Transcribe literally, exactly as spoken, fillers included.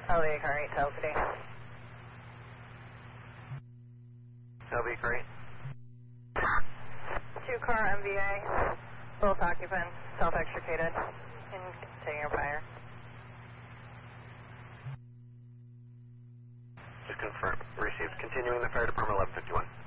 L V car eight to L P D. L V car eight. Two car M V A, both occupants, self-extricated, and taking a fire. Just confirm. Received. Continuing the fire department eleven fifty-one.